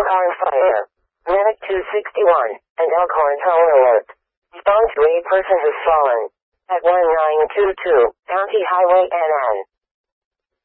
car fire. Medic 261, and Elkhorn toll alert. Respond to a person has fallen. At 1922, County Highway NN.